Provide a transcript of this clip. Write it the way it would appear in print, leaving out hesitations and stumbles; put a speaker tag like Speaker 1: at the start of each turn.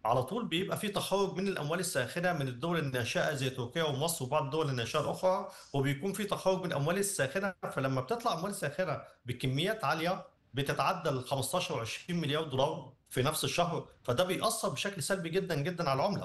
Speaker 1: على طول بيبقى في تخرج من الاموال الساخنه من الدول الناشئه زي تركيا ومصر وبعض الدول الناشئه الاخرى، وبيكون في تخرج من الاموال الساخنه. فلما بتطلع اموال ساخنه بكميات عاليه بتتعدى ال 15 و20 مليار دولار في نفس الشهر، فده بيأثر بشكل سلبي جدا جدا على العمله.